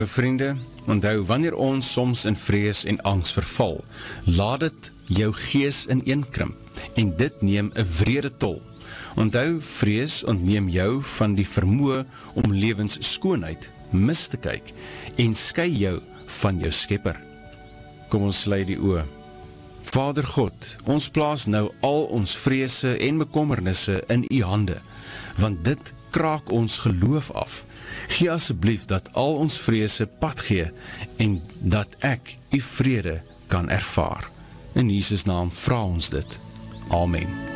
Vriende, onthou, wanneer ons soms in vrees en angs verval, laat dit jou gees ineenkrimp, en dit neem 'n wrede tol. Onthou, vrees ontneem jou van die vermoë om lewensskoonheid mis te kyk, en skei jou van jou Skepper. Kom ons sluit die oë. Vader God, ons plaas nou al ons vrese en bekommernisse in U hande, want dit kraak ons geloof af. Gee asseblief dat al ons vrese pad gee, en dat ek U vrede kan ervaar. In Jesus naam vra ons dit. Amen.